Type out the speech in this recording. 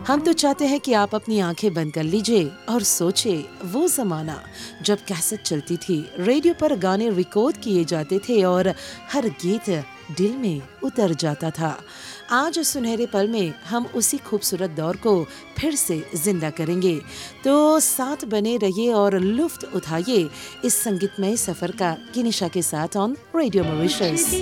हम तो चाहते हैं कि आप अपनी आंखें बंद कर लीजिए और सोचिए वो ज़माना जब कैसेट चलती थी, रेडियो पर गाने रिकॉर्ड किए जाते थे और हर गीत दिल में उतर जाता था। आज सुनहरे पल में हम उसी खूबसूरत दौर को फिर से जिंदा करेंगे। तो साथ बने रहिए और लुत्फ उठाइए इस संगीतमय सफर का किनिशा के साथ ऑन रेडियो मॉरिशस।